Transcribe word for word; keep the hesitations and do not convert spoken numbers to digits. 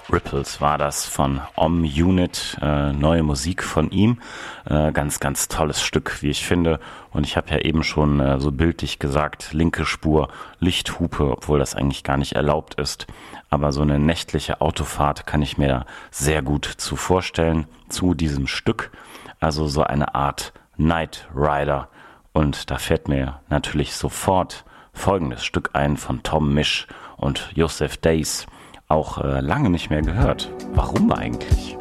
Ripples war das von Om Unit, äh, neue Musik von ihm, äh, ganz, ganz tolles Stück, wie ich finde, und ich habe ja eben schon äh, so bildlich gesagt, linke Spur, Lichthupe, obwohl das eigentlich gar nicht erlaubt ist, aber so eine nächtliche Autofahrt kann ich mir sehr gut zu vorstellen zu diesem Stück, also so eine Art Night Rider, und da fällt mir natürlich sofort folgendes Stück ein von Tom Misch und Joseph Days, auch äh, lange nicht mehr gehört. Warum eigentlich?